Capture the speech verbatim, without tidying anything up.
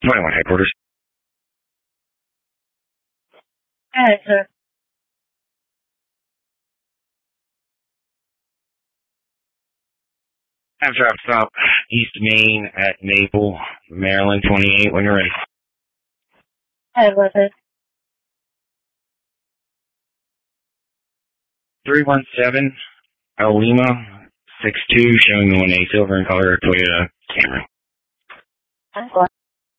twenty-one headquarters. Alright, sir. Have drop stop East Main at Maple, Maryland twenty-eight when you're ready. Alright, what's it? three one seven El Lima six two showing the one A silver in color Toyota Camry. I'm going.